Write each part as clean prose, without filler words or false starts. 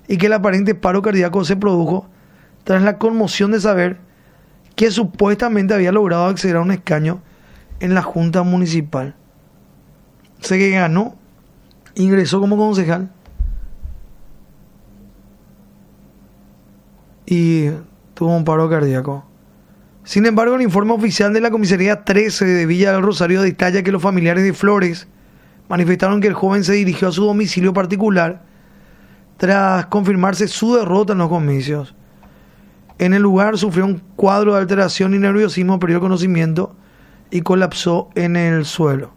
y que el aparente paro cardíaco se produjo tras la conmoción de saber que supuestamente había logrado acceder a un escaño en la Junta Municipal. Sé que ganó, ingresó como concejal y tuvo un paro cardíaco. Sin embargo, el informe oficial de la Comisaría 13 de Villa del Rosario detalla que los familiares de Flores manifestaron que el joven se dirigió a su domicilio particular tras confirmarse su derrota en los comicios. En el lugar sufrió un cuadro de alteración y nerviosismo, perdió conocimiento y colapsó en el suelo.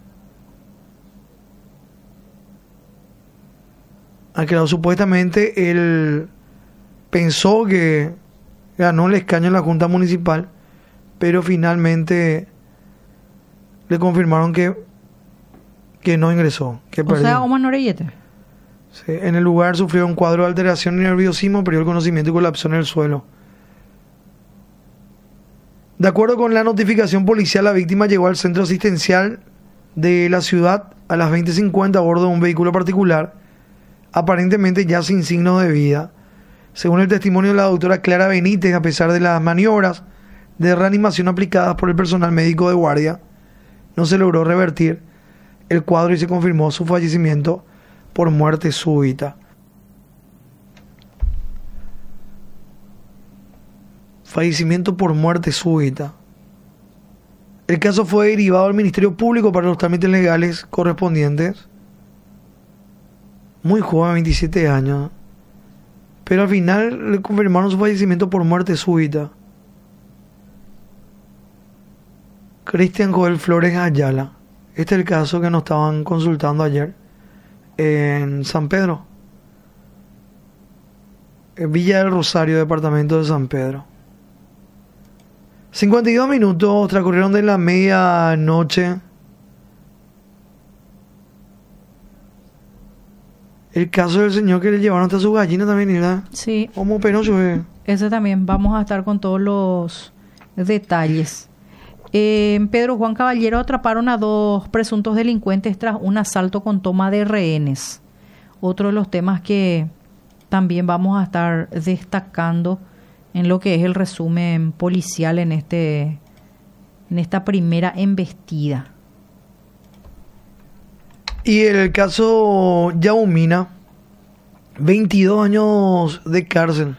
Supuestamente él pensó que ganó el escaño en la Junta Municipal, pero finalmente le confirmaron que no ingresó, que perdió. O sea, Omar Norellete. Sí, en el lugar sufrió un cuadro de alteración y nerviosismo, perdió el conocimiento y colapsó en el suelo. De acuerdo con la notificación policial, la víctima llegó al centro asistencial de la ciudad a las 20:50 a bordo de un vehículo particular, aparentemente ya sin signos de vida. Según el testimonio de la doctora Clara Benítez, a pesar de las maniobras de reanimación aplicadas por el personal médico de guardia, no se logró revertir el cuadro y se confirmó su fallecimiento por muerte súbita. Fallecimiento por muerte súbita. El caso fue derivado al Ministerio Público para los trámites legales correspondientes. Muy joven, 27 años. Pero al final le confirmaron su fallecimiento por muerte súbita. Cristian Joel Flores Ayala. Este es el caso que nos estaban consultando ayer en San Pedro, en Villa del Rosario, departamento de San Pedro. 52 minutos transcurrieron de la medianoche. El caso del señor que le llevaron hasta su gallina también, ¿verdad? Sí. Como penoso, Ese también. Vamos a estar con todos los detalles. En Pedro Juan Caballero atraparon a 2 presuntos delincuentes tras un asalto con toma de rehenes. Otro de los temas que también vamos a estar destacando en lo que es el resumen policial en esta primera embestida. Y el caso Yaumina, 22 años de cárcel.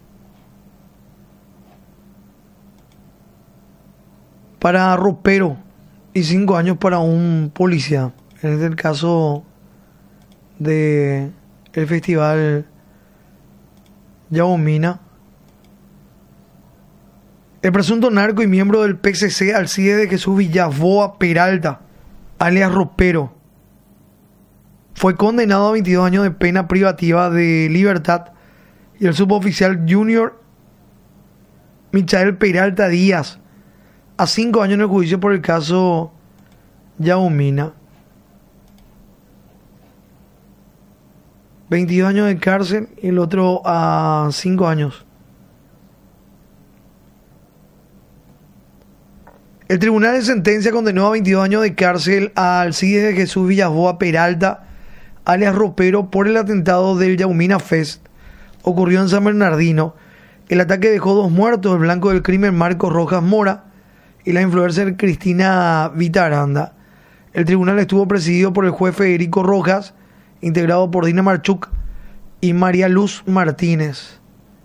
Para ropero y 5 años para un policía. Es el caso de el festival Yaumina. El presunto narco y miembro del PCC Alcides de Jesús Villaboa Peralta, alias Ropero, fue condenado a 22 años de pena privativa de libertad, y el suboficial Junior Michael Peralta Díaz a 5 años en el juicio por el caso Yaumina. 22 años de cárcel y el otro a 5 años. El tribunal de sentencia condenó a 22 años de cárcel a Alcides de Jesús Villaboa Peralta, alias Ropero, por el atentado del Yaumina Fest. Ocurrió en San Bernardino. El ataque dejó 2 muertos, el blanco del crimen Marcos Rojas Mora y la influencer Cristina Vitaranda. El tribunal estuvo presidido por el juez Federico Rojas, integrado por Dina Marchuk y María Luz Martínez.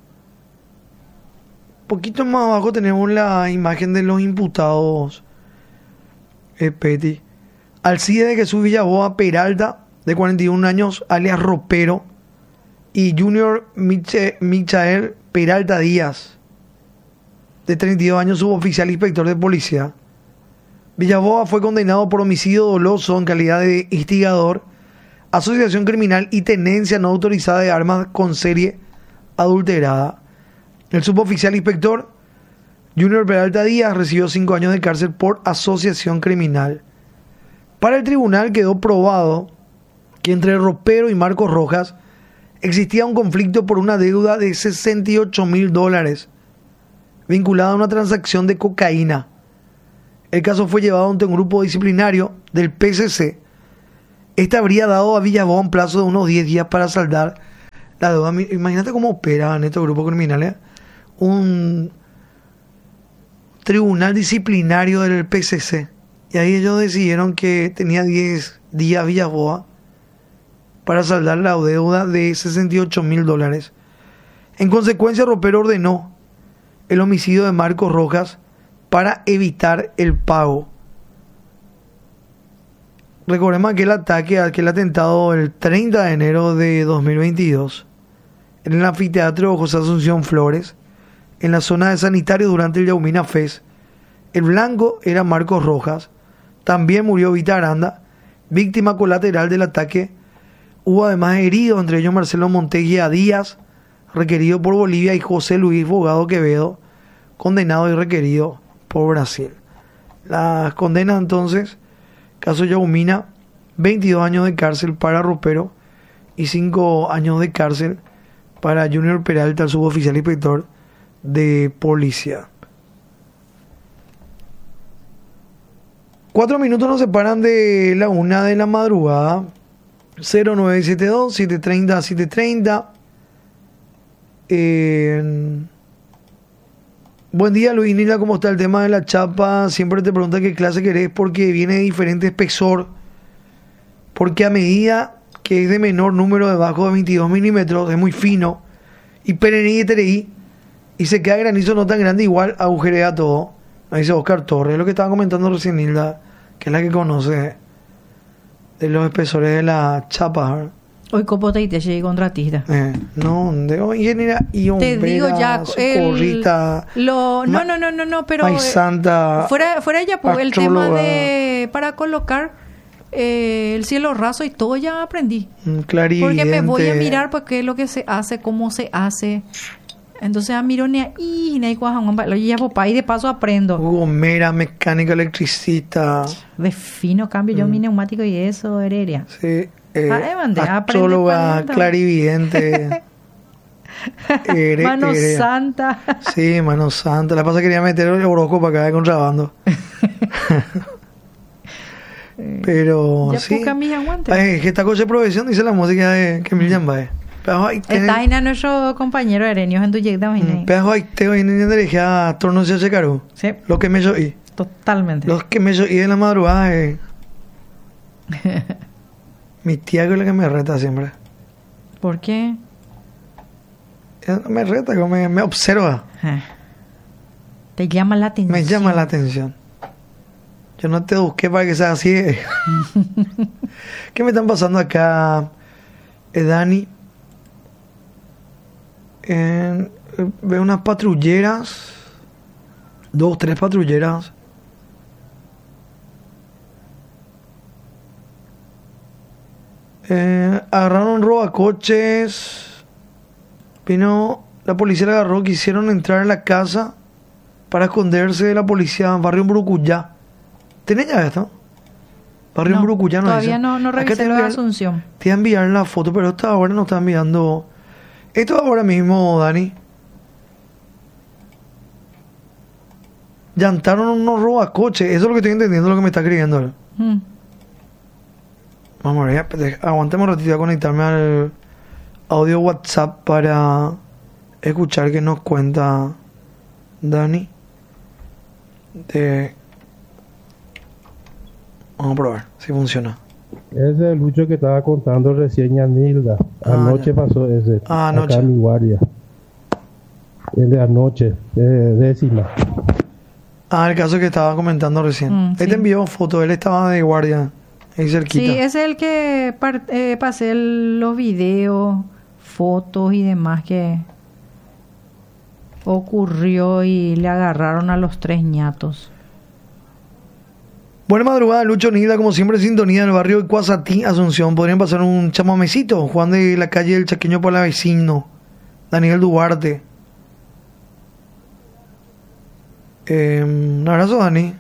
Un poquito más abajo tenemos la imagen de los imputados. Peti. Alcides de Jesús Villaboa Peralta, de 41 años, alias Ropero, y Junior Michael Peralta Díaz, de 32 años, suboficial inspector de policía. Villaboa fue condenado por homicidio doloso en calidad de instigador, asociación criminal y tenencia no autorizada de armas con serie adulterada. El suboficial inspector Junior Peralta Díaz recibió 5 años de cárcel por asociación criminal. Para el tribunal quedó probado que entre Ropero y Marcos Rojas existía un conflicto por una deuda de $68,000 vinculada a una transacción de cocaína. El caso fue llevado ante un grupo disciplinario del PCC. Este habría dado a Villaboa un plazo de unos 10 días para saldar la deuda. Imagínate cómo operan estos grupos criminales. Un tribunal disciplinario del PCC. Y ahí ellos decidieron que tenía 10 días Villaboa para saldar la deuda de $68,000. En consecuencia, Ropero ordenó el homicidio de Marcos Rojas para evitar el pago. Recordemos aquel ataque, aquel atentado el 30 de enero de 2022 en el anfiteatro José Asunción Flores, en la zona de sanitario durante el Yaumina Fest. El blanco era Marcos Rojas. También murió Vita Aranda, víctima colateral del ataque. Hubo además heridos, entre ellos Marcelo Montegui Díaz, requerido por Bolivia, y José Luis Bogado Quevedo, condenado y requerido por Brasil. Las condenas entonces: caso Yaumina, 22 años de cárcel para Ropero y 5 años de cárcel para Junior Peralta, el suboficial inspector de policía. 4 minutos nos separan de la 1 de la madrugada. 0972-730-730. Buen día, Luis Nila, ¿cómo está el tema de la chapa? Siempre te pregunta qué clase querés porque viene de diferente espesor. Porque a medida que es de menor número, debajo de 22 milímetros, es muy fino. Y PNI y TRI. Y se queda granizo no tan grande, igual agujerea todo. Ahí dice Oscar Torres, lo que estaba comentando recién Nilda, que es la que conoce de los espesores de la chapa, ¿verdad? Hoy copote y te llegué contratista. No, de hoy ingeniera y te digo ya, socorrita, no, pero ay, santa, fuera ya pues, el tema de para colocar el cielo raso y todo ya aprendí. Clarividente. Porque me voy a mirar pues qué es lo que se hace, cómo se hace. Entonces a miro y ya papá y de paso aprendo. Gomera, mecánica, electricista. De fino cambio yo mi neumático y eso, heredia. Sí. Astróloga, clarividente. Mano Santa. Sí, Mano Santa. La pasa que quería meter el horóscopo para acá contrabando. Pero ya sí. Mis aguantes. Que esta cosa de profesión dice la música de Camille Baez. Está en nuestro compañero Erenios en tu llegada. Pero ahí te voy a energía torno se checaru. Sí. Lo que me oí. Totalmente. Los que me oí en la madrugada. Mi tía es la que me reta siempre. ¿Por qué? Ella me reta, me observa. Te llama la atención. Me llama la atención. Yo no te busqué para que sea así. ¿Qué me están pasando acá, Dani? Veo unas patrulleras. 2, 3 patrulleras. Agarraron robacoches. Vino, la policía la agarró. Quisieron entrar a la casa para esconderse de la policía. Barrio Burucuyá. ¿Tenés ya esto? Barrio no, Burucuyá no todavía es. No revisé lo de Asunción. Te voy a enviar la foto, pero esta ahora no está enviando. Esto ahora mismo, Dani. Llantaron unos robacoches. Eso es lo que estoy entendiendo, lo que me está escribiendo. Vamos a ver, aguantemos un ratito, voy a conectarme al audio WhatsApp para escuchar qué nos cuenta Dani. Vamos a probar si funciona. Ese es el Lucho que estaba contando recién Yanilda. Anoche pasó ese. Anoche. Acá en mi guardia. El de anoche, décima. El caso que estaba comentando recién. Él te envió foto, él estaba de guardia ahí cerquita. Sí, es el que pasé los videos, fotos y demás que ocurrió y le agarraron a los 3 ñatos. Buena madrugada, Lucho Nilda, como siempre, sintonía del barrio de Cuasatí, Asunción. Podrían pasar un chamamecito, Juan de la calle del Chaqueño Palavecino, Daniel Duarte. Un abrazo, Dani.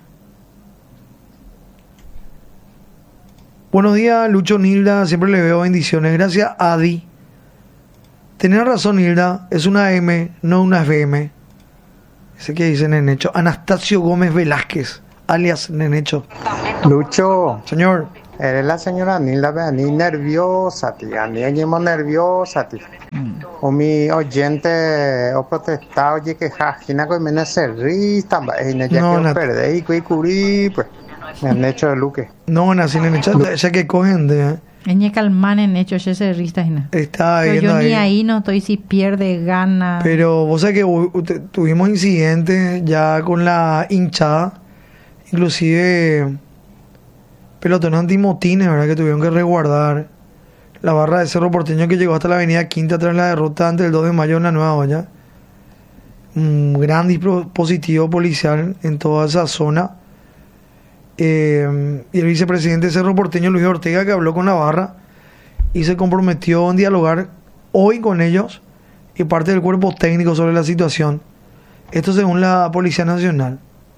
Buenos días, Lucho Nilda, siempre le veo bendiciones. Gracias, Adi. Tenés razón, Nilda, es una M, no una FM. Ese que dice Nenecho. Anastasio Gómez Velázquez, alias Nenecho. Lucho. Señor. Eres la señora Nilda, ni nerviosa, tía. Ni nerviosa, tía. o mi oyente o protestado y que jajina con menos cerrista, ya No, que perdé y cubrí, pues me han hecho de luque. No, nací en el chat, ya que cogen de... Eñe calman en hecho ese rista. Estaba Pero viendo yo ni ahí. ahí no estoy si pierde, gana. Pero vos sabés que tuvimos incidentes ya con la hinchada, inclusive pelotones antimotines, ¿verdad? Que tuvieron que resguardar la barra de Cerro Porteño que llegó hasta la avenida Quinta tras la derrota ante el 2 de mayo en la Nueva Olla. Un gran dispositivo policial en toda esa zona. Y el vicepresidente de Cerro Porteño, Luis Ortega, que habló con la barra y se comprometió en dialogar hoy con ellos y parte del cuerpo técnico sobre la situación. Esto según la Policía Nacional.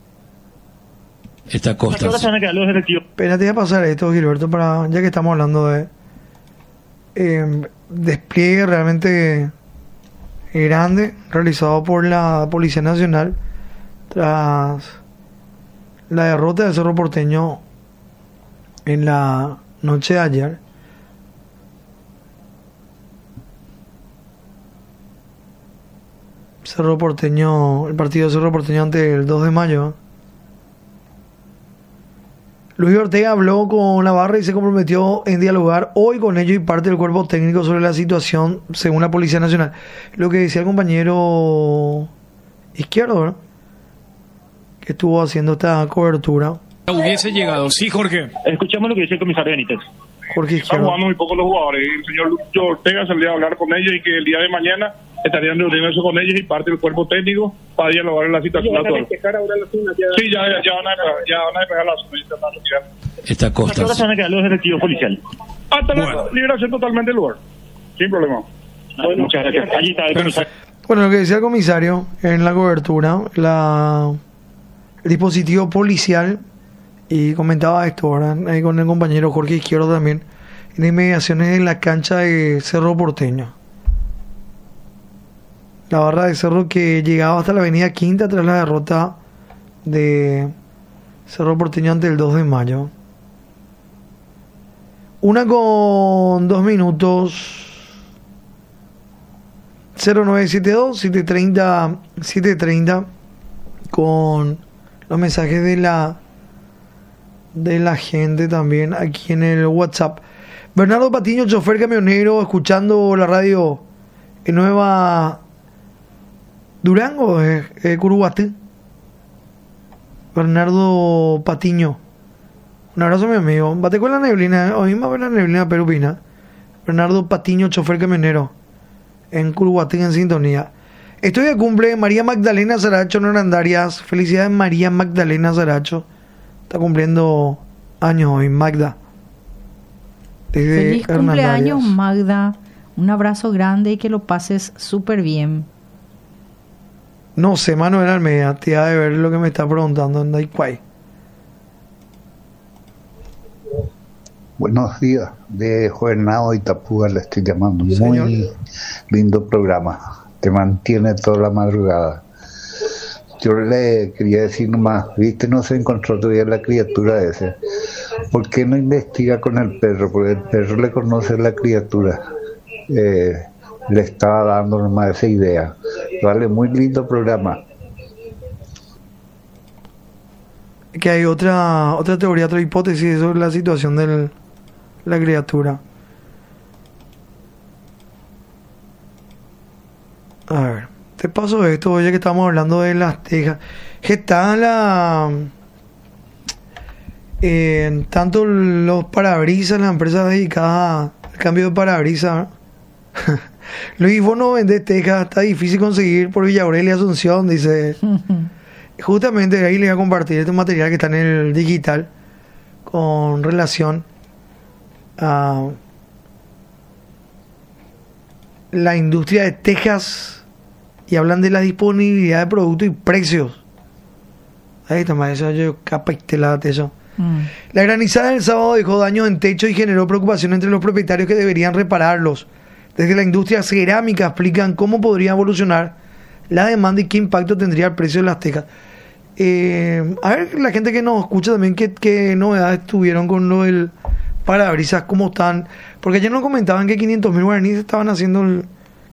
Esta costa. Espérate a pasar esto, Gilberto, para ya que estamos hablando de despliegue realmente grande realizado por la Policía Nacional tras la derrota de Cerro Porteño en la noche de ayer. Cerro Porteño, el partido de Cerro Porteño ante el 2 de mayo. Luis Ortega habló con la barra y se comprometió en dialogar hoy con ellos y parte del cuerpo técnico sobre la situación según la Policía Nacional. Lo que decía el compañero Izquierdo, ¿verdad? Que estuvo haciendo esta cobertura. Hubiese llegado, sí, Jorge. Escuchemos lo que dice el comisario Benítez. Jorge Están Izquierdo. jugando muy poco los jugadores. El señor Lucho Ortega salió a hablar con ellos y que el día de mañana estarían reuniéndose con ellos y parte del cuerpo técnico para dialogar en la situación actual. Sí, ya van a despejar la zona. Esta costa. ¿A qué hora se van a quedar los efectivos policiales? Hasta la liberación totalmente del lugar. Sin problema. Muchas gracias. Allí está el comisario. Bueno, lo que decía el comisario en la cobertura, el dispositivo policial, y comentaba esto, ¿verdad? Ahí con el compañero Jorge Izquierdo también, en inmediaciones en la cancha de Cerro Porteño. La barra de Cerro que llegaba hasta la avenida Quinta tras la derrota de Cerro Porteño ante el 2 de mayo. 1:02. 0972 730 con los mensajes de la gente también aquí en el WhatsApp. Bernardo Patiño, chofer camionero, escuchando la radio en Nueva Durango, Curuguatí. Bernardo Patiño, un abrazo, mi amigo. Bate con la neblina, hoy mismo la neblina perupina. Bernardo Patiño, chofer camionero en Curuguatí, en sintonía. Estoy de cumple María Magdalena Saracho, no Arandarias. Felicidades, María Magdalena Saracho. Está cumpliendo años hoy, Magda. Desde Feliz Hernandarias. cumpleaños, Magda. Un abrazo grande y que lo pases súper bien. No sé, Manuel Almeida, te ha de ver lo que me está preguntando en Daikwai. Buenos días, de Juvenado Itapúa le estoy llamando. Señor. Muy lindo programa, te mantiene toda la madrugada. Yo le quería decir nomás, viste, no se encontró todavía la criatura ese. ¿Por qué no investiga con el perro? Porque el perro le conoce a la criatura. Le estaba dando nomás esa idea. Vale, muy lindo programa. Que hay otra teoría, otra hipótesis sobre la situación de la criatura. A ver, te paso esto, oye, que estamos hablando de las tejas. Que está tanto los parabrisas, las empresas dedicadas al cambio de parabrisas. Luis, vos no vendés tejas, está difícil conseguir por Villa Aurelia, Asunción, dice. Justamente ahí le voy a compartir este material que está en el digital con relación a la industria de tejas y hablan de la disponibilidad de productos y precios. Ahí está, eso yo capa y telate eso. La granizada del sábado dejó daños en techo y generó preocupación entre los propietarios que deberían repararlos. Desde la industria cerámica explican cómo podría evolucionar la demanda y qué impacto tendría el precio de las tejas. A ver, la gente que nos escucha también, qué novedades tuvieron con lo del parabrisas, cómo están. Porque ayer nos comentaban que 500.000 guaraníes estaban haciendo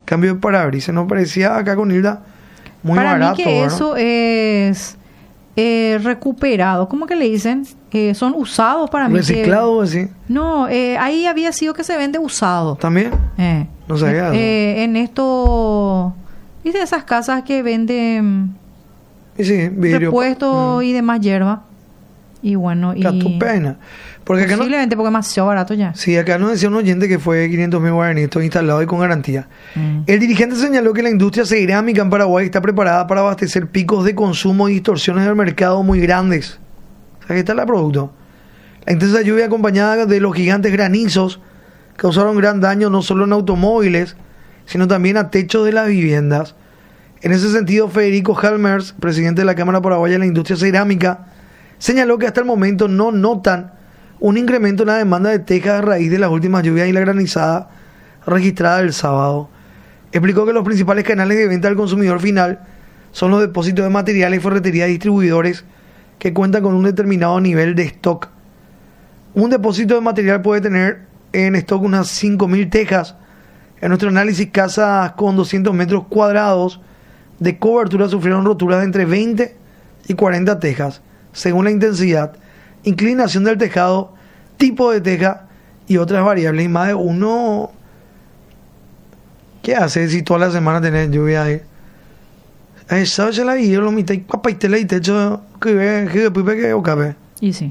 cambio de parabrisas. No parecía acá con Hilda muy Para barato. mí que ¿verdad? eso es recuperado. ¿Cómo que le dicen? Son usados para mí. Reciclado, así. No, ahí había sido que se vende usado. ¿También? No sabía. En esto, ¿viste esas casas que venden Y sí, vidrio. repuestos y demás hierba? Y bueno, y Tu pena. Porque acá no, posiblemente porque es demasiado barato ya. sí, acá nos decía un oyente que fue 500.000 guaraníes, esto instalado y con garantía. El dirigente señaló que la industria cerámica en Paraguay está preparada para abastecer picos de consumo y distorsiones del mercado muy grandes. O sea, aquí está el producto. La intensa lluvia acompañada de los gigantes granizos causaron gran daño no solo en automóviles, sino también a techos de las viviendas. En ese sentido, Federico Halmers, presidente de la Cámara Paraguaya de la Industria Cerámica, señaló que hasta el momento no notan un incremento en la demanda de tejas a raíz de las últimas lluvias y la granizada registrada el sábado. Explicó que los principales canales de venta al consumidor final son los depósitos de materiales y ferreterías distribuidores que cuentan con un determinado nivel de stock. Un depósito de material puede tener en stock unas 5.000 tejas. En nuestro análisis, casas con 200 metros cuadrados de cobertura sufrieron roturas de entre 20 y 40 tejas, según la intensidad, inclinación del tejado, tipo de teja y otras variables. Y más de uno, ¿qué hace si toda la semana tenés lluvia ahí? Eso se la vio, lo mitad y capaitela y techo que ve o cabe. Y sí.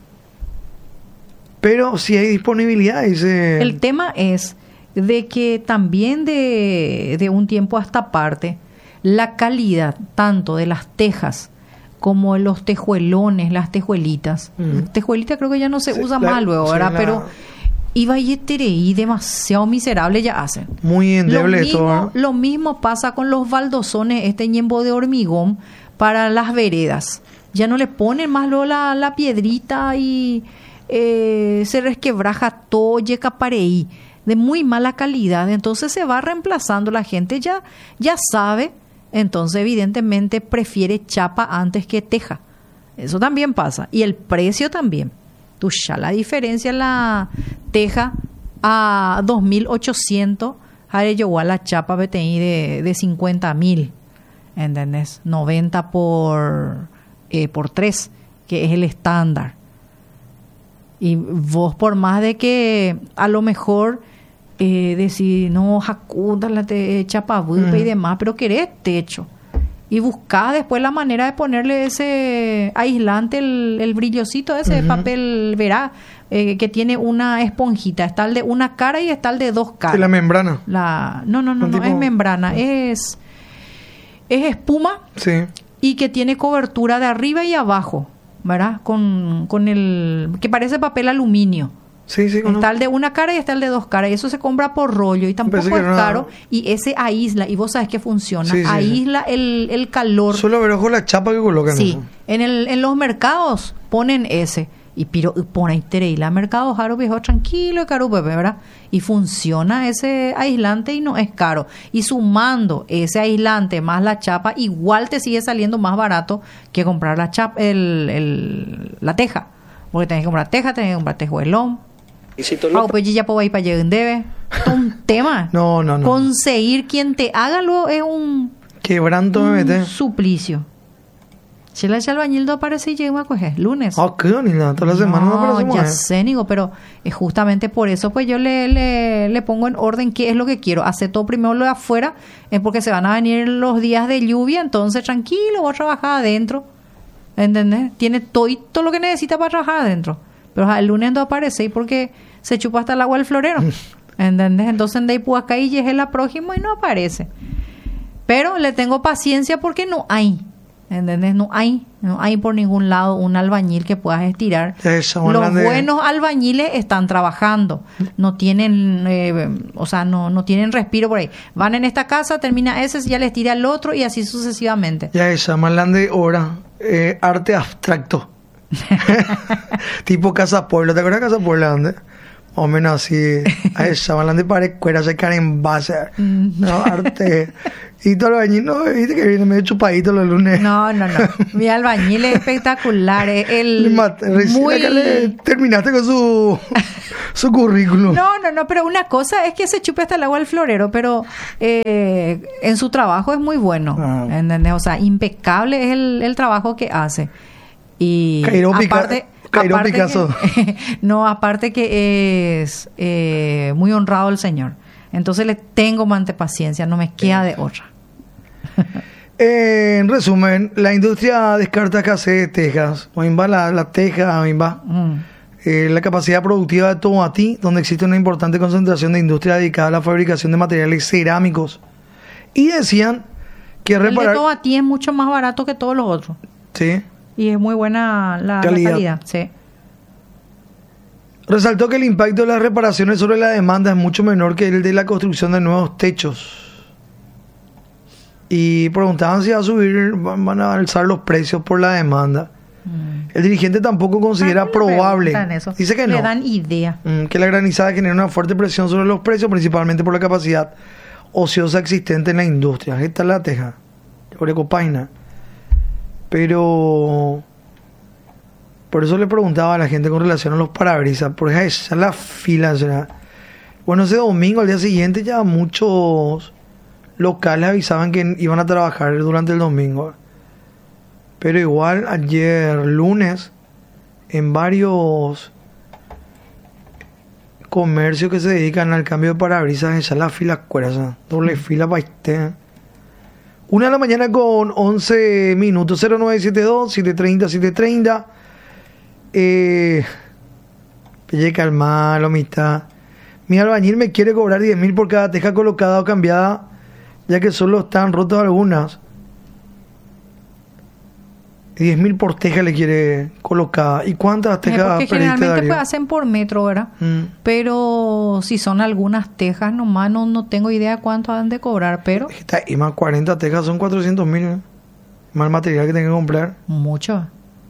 Pero si hay disponibilidad, dice. El tema es de que también de un tiempo a esta parte, la calidad tanto de las tejas como los tejuelones, las tejuelitas. Tejuelita creo que ya no se usa más luego, ¿verdad? Pero iba y demasiado miserable ya hacen. Muy endeble esto, Lo mismo pasa con los baldosones, este ñembo de hormigón para las veredas. Ya no le ponen más luego la piedrita y se resquebraja todo, yeca pareí, de muy mala calidad. Entonces se va reemplazando, la gente ya sabe. Entonces, evidentemente, prefiere chapa antes que teja. Eso también pasa. Y el precio también. Tú ya la diferencia, la teja a 2.800, ahora llegó a la chapa BTI de 50.000. ¿Entendés? 90 por 3, que es el estándar. Y vos, por más de que a lo mejor decir, no, jacunda la chapa y demás, pero querés techo. Y buscás después la manera de ponerle ese aislante, el brillosito ese de papel, verá, que tiene una esponjita. Está el de una cara y está el de dos caras. La membrana. No es membrana, es espuma. Sí. Y que tiene cobertura de arriba y abajo, ¿verdad? Con el que parece papel aluminio. Sí, está el de una cara y está el de dos caras. Y eso se compra por rollo y tampoco es caro. Y ese aísla, y vos sabes que funciona, aísla el calor. Solo ver ojo la chapa que colocan. Sí, eso. En los mercados ponen ese. Y pone y la mercado jaro viejo tranquilo y caro bebé, ¿verdad? Y funciona ese aislante y no es caro. Y sumando ese aislante más la chapa, igual te sigue saliendo más barato que comprar la chapa, la teja. Porque tenés que comprar teja, tenés que comprar tejuelón. Pues ya puedo ir para llegar en debe. Un tema. No. Conseguir quien te haga luego es un quebranto me mete. Suplicio. Si la albañil no aparece y llega a coger lunes. ¿Qué? Ni nada, toda la semana no aparece. Ya sé, Nico, pero es justamente por eso pues yo le pongo en orden qué es lo que quiero. Hacer todo primero lo de afuera, es porque se van a venir los días de lluvia, entonces tranquilo, voy a trabajar adentro. ¿Entendés? Tiene todo lo que necesita para trabajar adentro. Pero el lunes no aparece porque se chupa hasta el agua del florero. ¿Entendés? Entonces de ahí pues acá y llegué la próxima y no aparece. Pero le tengo paciencia porque no hay. ¿Entendés? No hay por ningún lado un albañil que puedas estirar. Los buenos albañiles están trabajando. No tienen, no tienen respiro por ahí. Van en esta casa, termina ese, ya les tira el otro y así sucesivamente. Ya esa, Malande hora. Arte abstracto. Tipo Casa Puebla. ¿Te acuerdas de Casa Puebla? ¿Dónde? O menos así. A esa, Malande para cuera, se caen en base. No, arte. Y todo el albañil, no, viste que viene medio chupadito los lunes. No. Mi albañil es espectacular. Recién acá le terminaste con su currículum. No, pero una cosa es que se chupe hasta el agua del florero, pero en su trabajo es muy bueno, ¿entendés? O sea, impecable es el trabajo que hace. Y aparte que es muy honrado el señor. Entonces le tengo más paciencia, no me queda de otra. En resumen, la industria descarta escasez de tejas. La teja, la capacidad productiva de Tomatí, donde existe una importante concentración de industria dedicada a la fabricación de materiales cerámicos. Y decían que reparar... El de Tomatí es mucho más barato que todos los otros. Sí. Y es muy buena la calidad. Sí. Resaltó que el impacto de las reparaciones sobre la demanda es mucho menor que el de la construcción de nuevos techos. Y preguntaban si van a alzar los precios por la demanda. El dirigente tampoco considera probable. Dice que no. Le dan idea. Que la granizada genera una fuerte presión sobre los precios, principalmente por la capacidad ociosa existente en la industria. Esta es la teja. Copaina. Pero por eso le preguntaba a la gente con relación a los parabrisas, porque esa es la fila. ¿Será? Bueno, ese domingo, al día siguiente, ya muchos locales avisaban que iban a trabajar durante el domingo. Pero igual ayer lunes, en varios comercios que se dedican al cambio de parabrisas, esa es la fila cuerda, doble fila para usted. 1 de la mañana con 11 minutos, 0972-730-730. Pelle calma, lomita. Mi albañil me quiere cobrar 10.000 por cada teja colocada o cambiada, ya que solo están rotas algunas. 10.000 por teja le quiere colocada. ¿Y cuántas tejas porque pediste, generalmente Darío? pues hacen por metro, ¿verdad? Pero si son algunas tejas nomás, no tengo idea cuánto han de cobrar, pero... Y más 40 tejas son 400.000. Más material que tengo que comprar. Mucho.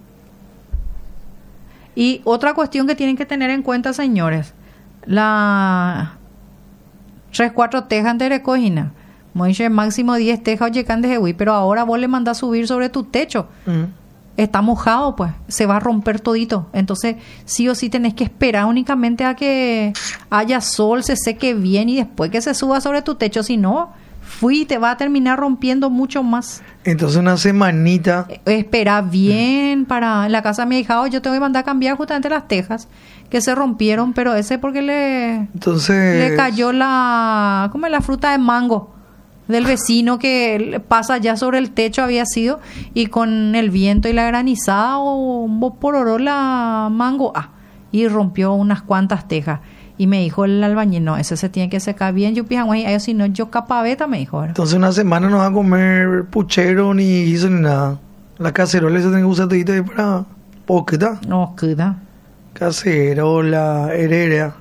Y otra cuestión que tienen que tener en cuenta, señores. La 3-4 tejas de recogina. Moishe, máximo 10 tejas oye can de Jehui, pero ahora vos le mandás subir sobre tu techo. Está mojado, pues, se va a romper todito. Entonces, sí o sí tenés que esperar únicamente a que haya sol, se seque bien y después que se suba sobre tu techo. Si no, te va a terminar rompiendo mucho más. Entonces, una semanita. Espera bien para... En la casa de mi hija, yo te voy a mandar a cambiar justamente las tejas que se rompieron, pero ese porque le cayó la fruta de mango del vecino que pasa ya sobre el techo había sido, y con el viento y la granizada pororó la mango y rompió unas cuantas tejas. Y me dijo el albañil, no, ese se tiene que secar bien, yo pienso, si no, yo capaveta, me dijo. Entonces una semana no va a comer puchero ni guiso ni nada. La cacerola se tiene que usar todita ahí para poqueta. No, queda. Cacerola, herera.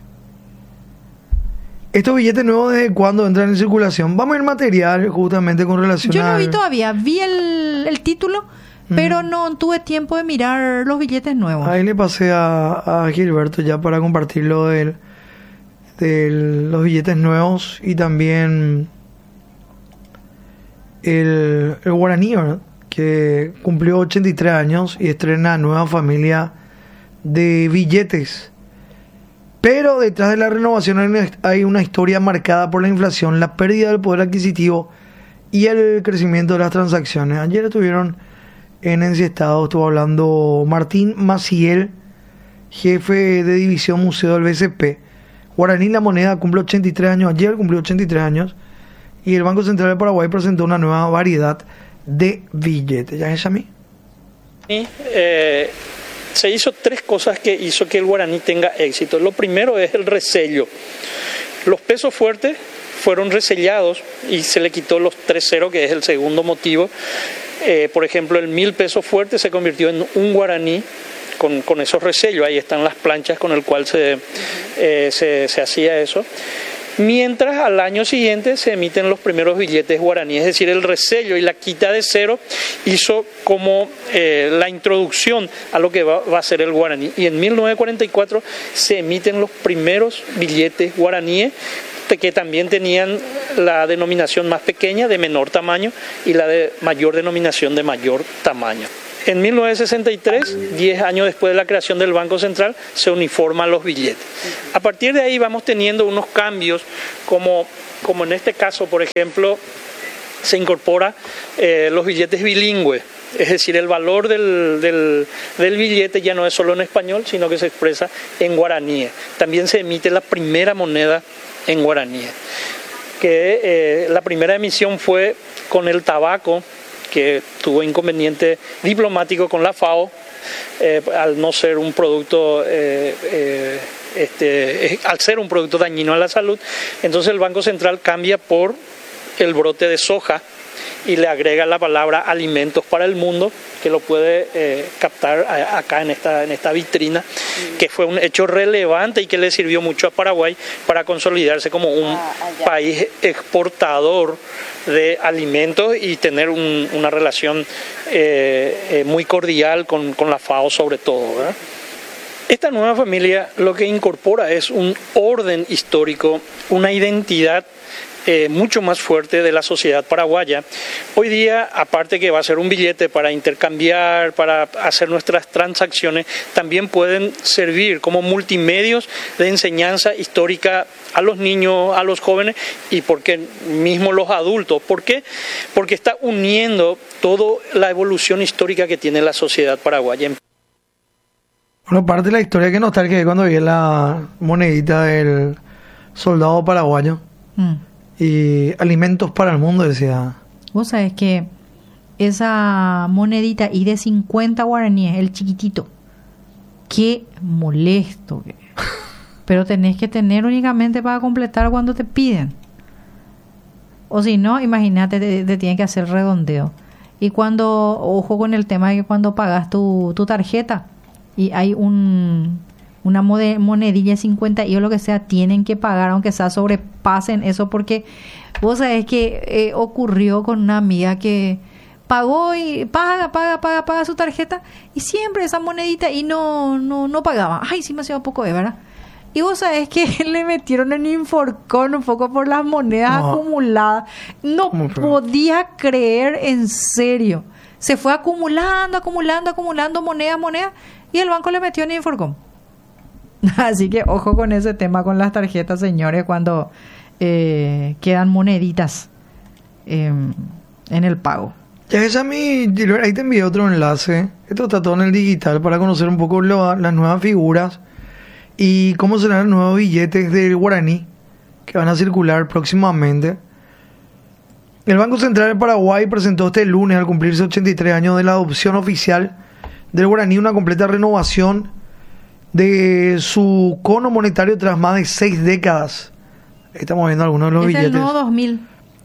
¿Estos billetes nuevos desde cuándo entran en circulación? Vamos a ir material justamente con relación a... Yo no vi todavía, vi el título, pero no tuve tiempo de mirar los billetes nuevos. Ahí le pasé a Gilberto ya para compartirlo de los billetes nuevos y también el guaraní, ¿verdad? Que cumplió 83 años y estrena nueva familia de billetes. Pero detrás de la renovación hay una historia marcada por la inflación, la pérdida del poder adquisitivo y el crecimiento de las transacciones. Ayer estuvieron en Enciestado, estuvo hablando Martín Maciel, jefe de división Museo del BCP. Guaraní La Moneda cumple 83 años, ayer cumplió 83 años, y el Banco Central de Paraguay presentó una nueva variedad de billetes. ¿Ya es a mí? Se hizo 3 cosas que hizo que el guaraní tenga éxito. Lo primero es el resello. Los pesos fuertes fueron resellados y se le quitó los 3 ceros, que es el segundo motivo. Por ejemplo, el 1000 pesos fuerte se convirtió en un guaraní con esos resellos. Ahí están las planchas con el cual se hacía eso. Mientras al año siguiente se emiten los primeros billetes guaraní, es decir, el resello y la quita de cero hizo como la introducción a lo que va a ser el guaraní. Y en 1944 se emiten los primeros billetes guaraníes, que también tenían la denominación más pequeña, de menor tamaño, y la de mayor denominación, de mayor tamaño. En 1963, 10 años después de la creación del Banco Central, se uniforman los billetes. A partir de ahí vamos teniendo unos cambios, como en este caso, por ejemplo, se incorpora los billetes bilingües. Es decir, el valor del billete ya no es solo en español, sino que se expresa en guaraní. También se emite la primera moneda en guaraní. La primera emisión fue con el tabaco, que tuvo inconveniente diplomático con la FAO, al no ser un producto, al ser un producto dañino a la salud. Entonces el Banco Central cambia por el brote de soja y le agrega la palabra alimentos para el mundo, que lo puede captar acá en esta vitrina, que fue un hecho relevante y que le sirvió mucho a Paraguay para consolidarse como un país exportador de alimentos y tener una relación muy cordial con la FAO sobre todo, ¿verdad? Esta nueva familia lo que incorpora es un orden histórico, una identidad mucho más fuerte de la sociedad paraguaya. Hoy día, aparte que va a ser un billete para intercambiar, para hacer nuestras transacciones, también pueden servir como multimedios de enseñanza histórica a los niños, a los jóvenes y porque mismo los adultos. ¿Por qué? Porque está uniendo toda la evolución histórica que tiene la sociedad paraguaya. Bueno, parte de la historia que nostalgia es cuando vi la monedita del soldado paraguayo. Y alimentos para el mundo, decía. Vos sabés que esa monedita y de 50 guaraníes, el chiquitito, qué molesto. Pero tenés que tener únicamente para completar cuando te piden. O si no, imagínate, te tienen que hacer redondeo. Y cuando, ojo con el tema de que cuando pagas tu tarjeta y hay una monedilla de 50 y o lo que sea, tienen que pagar, aunque sea sobrepasen eso, porque vos sabés que ocurrió con una amiga que pagó y paga su tarjeta y siempre esa monedita y no pagaba. Ay, sí me hacía poco, ¿verdad? Y vos sabés que le metieron en Inforcón un poco por las monedas acumuladas. No podía creer, en serio. Se fue acumulando monedas y el banco le metió en Inforcón. Así que ojo con ese tema con las tarjetas, señores, cuando quedan moneditas en el pago. Ya es a mí, ahí te envié otro enlace. Esto está todo en el digital para conocer un poco las nuevas figuras y cómo serán los nuevos billetes del guaraní que van a circular próximamente. El Banco Central del Paraguay presentó este lunes, al cumplirse 83 años de la adopción oficial del guaraní, una completa renovación de su cono monetario tras más de 6 décadas. Estamos viendo algunos de los billetes. El nuevo 2000.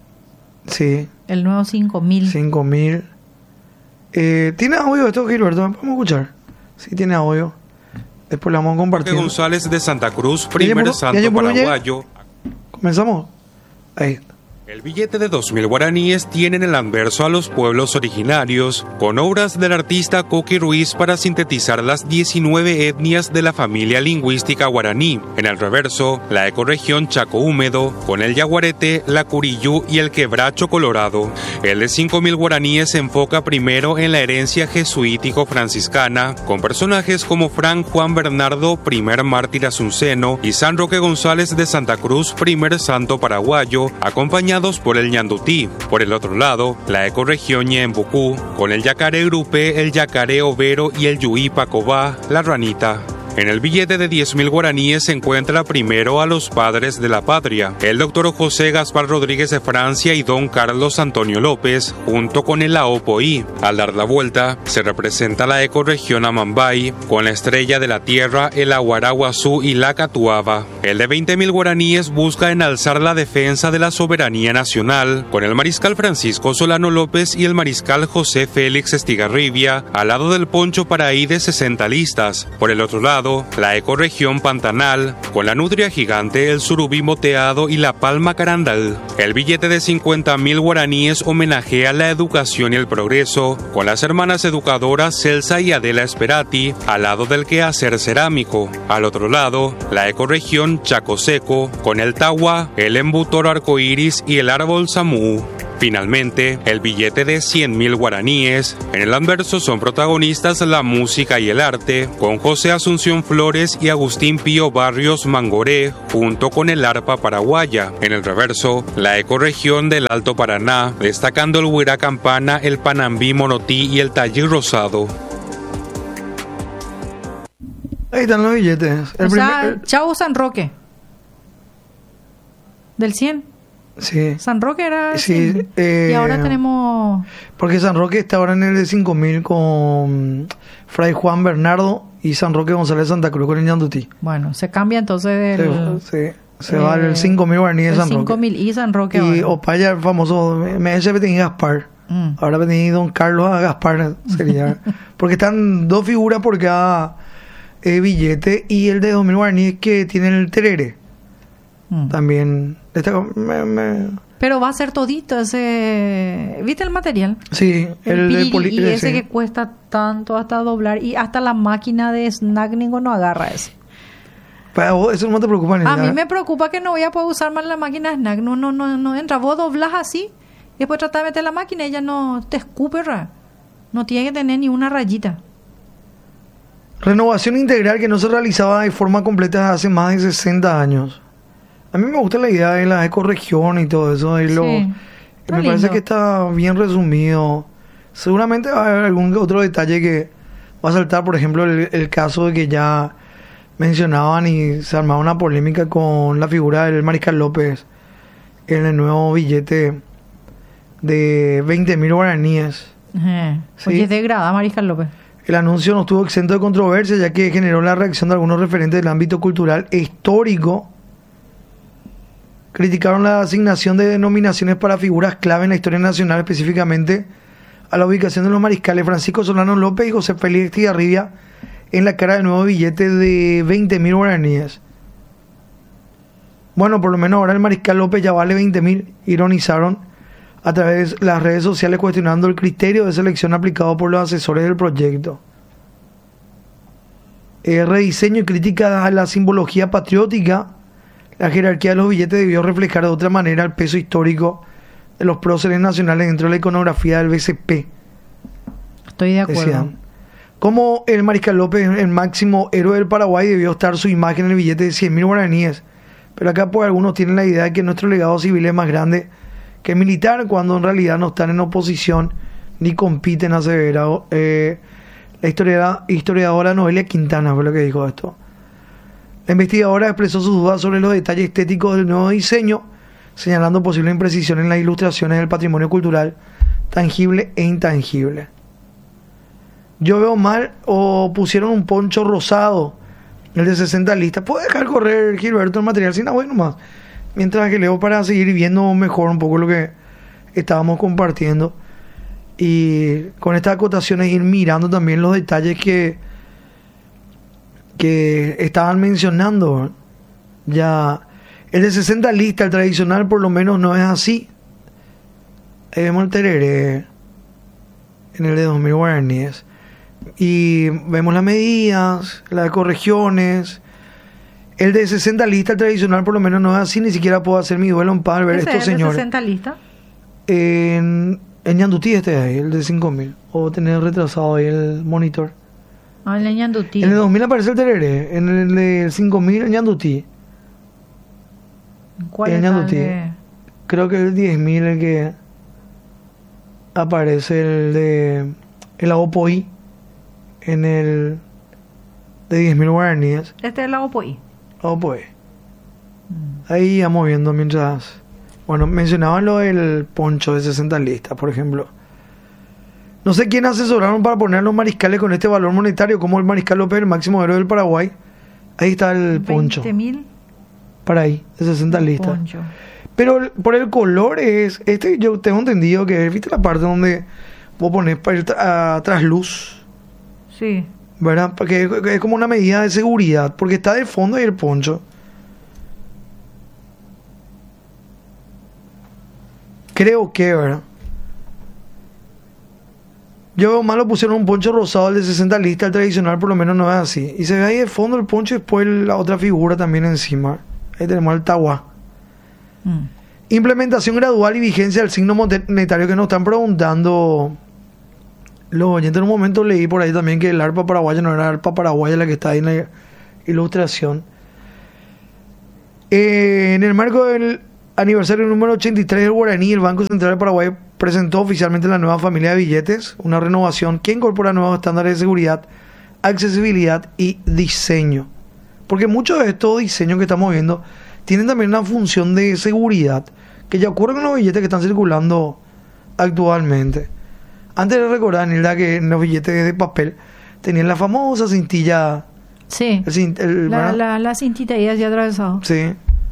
Sí. El nuevo 5000. 5000. ¿Tiene audio esto, Gilberto? ¿Podemos escuchar? Sí, tiene audio. Después lo vamos a compartir. González de Santa Cruz, primer santo paraguayo. ¿Comenzamos? Ahí. El billete de 2000 guaraníes tiene en el anverso a los pueblos originarios, con obras del artista Coqui Ruiz para sintetizar las 19 etnias de la familia lingüística guaraní. En el reverso, la ecorregión Chaco Húmedo, con el yaguareté, la curiyú y el quebracho colorado. El de 5000 guaraníes se enfoca primero en la herencia jesuítico-franciscana, con personajes como Fran Juan Bernardo, primer mártir asunceno, y San Roque González de Santa Cruz, primer santo paraguayo, acompañado por el ñandutí. Por el otro lado, la ecorregión Ñembucú, con el yacaré grupé, el yacaré overo y el yuí pacobá, la ranita. En el billete de 10.000 guaraníes se encuentra primero a los padres de la patria, el doctor José Gaspar Rodríguez de Francia y don Carlos Antonio López, junto con el Aopoí. Al dar la vuelta, se representa la ecorregión Amambay, con la estrella de la tierra, el Aguaraguazú y la Catuaba. El de 20.000 guaraníes busca enalzar la defensa de la soberanía nacional, con el mariscal Francisco Solano López y el mariscal José Félix Estigarribia, al lado del Poncho Paraí de 60 listas. Por el otro lado, la ecorregión Pantanal, con la nutria gigante, el surubí moteado y la palma carandal. El billete de 50.000 guaraníes homenajea la educación y el progreso, con las hermanas educadoras Celsa y Adela Esperati, al lado del quehacer cerámico. Al otro lado, la ecorregión Chaco Seco, con el tagua, el embutor arcoíris y el árbol samú. Finalmente, el billete de 100.000 guaraníes. En el anverso son protagonistas la música y el arte, con José Asunción Flores y Agustín Pío Barrios Mangoré, junto con el arpa paraguaya. En el reverso, la ecorregión del Alto Paraná, destacando el huirá campana, el panambí monotí y el tallí rosado. Ahí están los billetes. Chavo San Roque. Del 100. Sí. San Roque era... Sí. Y ahora tenemos... Porque San Roque está ahora en el de 5.000 con Fray Juan Bernardo y San Roque González Santa Cruz con el Ñandutí. Bueno, se cambia entonces del... Se va el 5.000 guaraníes de San Roque. 5.000 y San Roque. Y Opaya, el famoso... Me dice que tenía Gaspar. Ahora venía Don Carlos a Gaspar. Sería... Porque están dos figuras por cada billete. Y el de 2.000 guaraníes que tiene el terere. También... Pero va a ser todito ese... ¿Viste el material? Sí, el de y ese que cuesta tanto hasta doblar, y hasta la máquina de snack no agarra ese. Pero eso no te preocupa ni A nada. mí me preocupa que no voy a poder usar más la máquina de snack. No entra. Vos doblás así y después tratás de meter la máquina y ella no te escupe, no tiene que tener ni una rayita. Renovación integral que no se realizaba de forma completa hace más de 60 años. A mí me gusta la idea de la ecorregión y todo eso. Y me parece que está bien resumido. Seguramente va a haber algún otro detalle que va a saltar. Por ejemplo, el caso de que ya mencionaban y se armaba una polémica con la figura del Mariscal López en el nuevo billete de 20.000 guaraníes. ¿Sí? Oye, es de grada, Mariscal López. El anuncio no estuvo exento de controversia, ya que generó la reacción de algunos referentes del ámbito cultural e histórico. Criticaron la asignación de denominaciones para figuras clave en la historia nacional, específicamente a la ubicación de los mariscales Francisco Solano López y José Félix Tigarribia en la cara del nuevo billete de 20.000 guaraníes. Bueno, por lo menos ahora el mariscal López ya vale 20.000, ironizaron a través de las redes sociales, cuestionando el criterio de selección aplicado por los asesores del proyecto. Rediseño y crítica a la simbología patriótica. La jerarquía de los billetes debió reflejar de otra manera el peso histórico de los próceres nacionales dentro de la iconografía del BCP. Estoy de acuerdo. Decían. Como el Mariscal López, el máximo héroe del Paraguay, debió estar su imagen en el billete de 100.000 guaraníes. Pero acá pues algunos tienen la idea de que nuestro legado civil es más grande que militar, cuando en realidad no están en oposición ni compiten, asevera la historiadora Noelia Quintana, fue lo que dijo esto. La investigadora expresó sus dudas sobre los detalles estéticos del nuevo diseño, señalando posible imprecisión en las ilustraciones del patrimonio cultural tangible e intangible. Yo veo mal, o pusieron un poncho rosado, el de 60 listas. ¿Puedo dejar correr, Gilberto, el material sin agua nomás? Mientras que leo para seguir viendo mejor un poco lo que estábamos compartiendo. Y con estas acotaciones ir mirando también los detalles que estaban mencionando. Ya el de 60 listas, el tradicional, por lo menos no es así. Ahí vemos el tereré en el de 2.000 guaraníes y vemos las medidas, las ecorregiones. El de 60 listas, el tradicional, por lo menos no es así. Ni siquiera puedo hacer mi duelo en paz al ver estos señores. ¿El de 60 listas? En Ñandutí ahí, el de 5.000. O tener retrasado ahí el monitor. Ah, el Ñandutí. En el 2.000 aparece el tereré. En el de 5.000 el Ñandutí. ¿Cuál el es Ñandutí? el Creo que el 10.000 el que aparece, el de el Agopoí. En el de 10.000 guaraníes. Este es el Agopoí. Agopoí. Ahí vamos viendo mientras... Bueno, mencionaban lo del poncho de 60 listas, por ejemplo. No sé quién asesoraron para poner a los mariscales con este valor monetario, como el Mariscal López, el máximo héroe del Paraguay. Ahí está el poncho. 20.000. Para ahí, de 60 listas. Poncho. Pero por el color es... yo tengo entendido que... ¿Viste la parte donde vos ponés para ir a trasluz? Sí. ¿Verdad? Porque es como una medida de seguridad. Porque está de fondo ahí el poncho. Creo que, ¿verdad? Yo veo mal, lo pusieron un poncho rosado, el de 60 listas, el tradicional por lo menos no es así. Y se ve ahí de fondo el poncho y después la otra figura también encima. Ahí tenemos el tahuá. Implementación gradual y vigencia del signo monetario que nos están preguntando los oyentes. En un momento leí por ahí también que el arpa paraguaya no era arpa paraguaya la que está ahí en la ilustración. En el marco del aniversario número 83 del guaraní, el Banco Central de Paraguay presentó oficialmente la nueva familia de billetes, una renovación que incorpora nuevos estándares de seguridad, accesibilidad y diseño. Porque muchos de estos diseños que estamos viendo tienen también una función de seguridad, que ya ocurre con los billetes que están circulando actualmente. Antes de recordar, Nilda, que en los billetes de papel tenían la famosa cintilla. Sí, la cintita ahí hacia atravesado. Sí.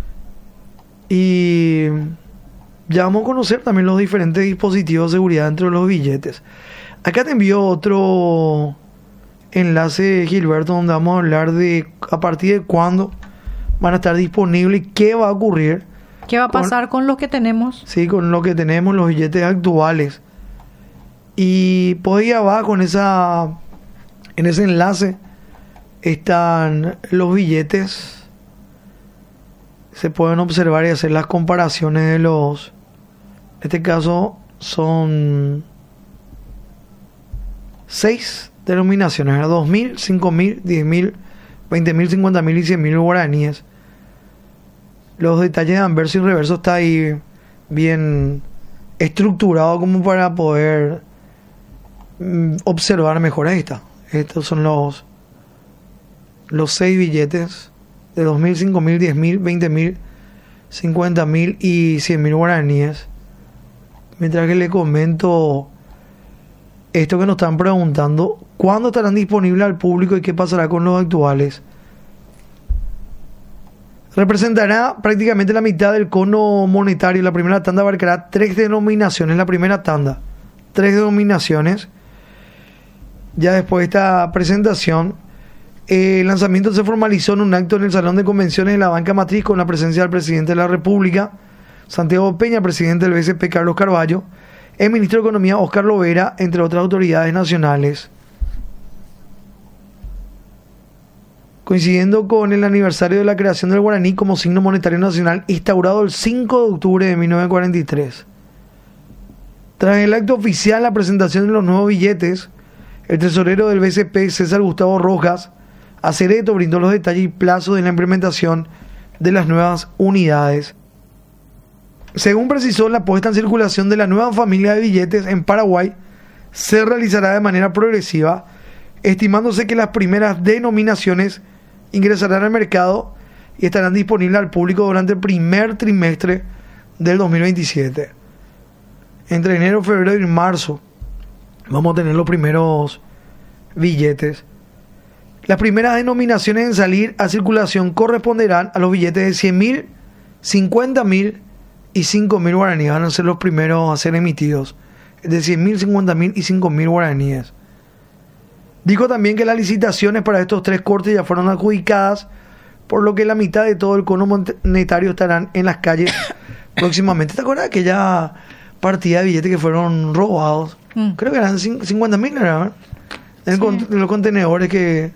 Y ya vamos a conocer también los diferentes dispositivos de seguridad dentro de los billetes. Acá te envío otro enlace, Gilberto, donde vamos a hablar de a partir de cuándo van a estar disponibles y qué va a ocurrir. ¿Qué va a pasar con los que tenemos? Sí, con lo que tenemos, los billetes actuales. Y por ahí abajo en ese enlace están los billetes. Se pueden observar y hacer las comparaciones de los. En este caso son 6 denominaciones: 2.000, 5.000, 10.000, 20.000, 50.000 y 100.000 guaraníes. Los detalles de anverso y reverso está ahí bien estructurado como para poder observar mejor. Ahí está. Estos son los 6 billetes de 2.000, 5.000, 10.000, 20.000, 50.000 y 100.000 guaraníes. Mientras que le comento esto que nos están preguntando: ¿cuándo estarán disponibles al público y qué pasará con los actuales? Representará prácticamente la mitad del cono monetario. La primera tanda abarcará 3 denominaciones. La primera tanda, 3 denominaciones. Ya después de esta presentación, el lanzamiento se formalizó en un acto en el Salón de Convenciones de la Banca Matriz con la presencia del presidente de la República, Santiago Peña, presidente del BCP, Carlos Carvalho, el ministro de Economía, Oscar Lovera, entre otras autoridades nacionales. Coincidiendo con el aniversario de la creación del guaraní como signo monetario nacional, instaurado el 5 de octubre de 1943. Tras el acto oficial, la presentación de los nuevos billetes, el tesorero del BCP, César Gustavo Rojas Acereto, brindó los detalles y plazos de la implementación de las nuevas unidades. Según precisó, la puesta en circulación de la nueva familia de billetes en Paraguay se realizará de manera progresiva, estimándose que las primeras denominaciones ingresarán al mercado y estarán disponibles al público durante el primer trimestre del 2027. Entre enero, febrero y marzo vamos a tener los primeros billetes. Las primeras denominaciones en salir a circulación corresponderán a los billetes de 100.000, 50.000 y 5.000 guaraníes. Van a ser los primeros a ser emitidos, de 100.000, 50.000 y 5.000 guaraníes. Dijo también que las licitaciones para estos 3 cortes ya fueron adjudicadas, por lo que la mitad de todo el cono monetario estarán en las calles próximamente. ¿Te acuerdas de aquella partida de billetes que fueron robados? Creo que eran 50.000, ¿verdad? En los contenedores que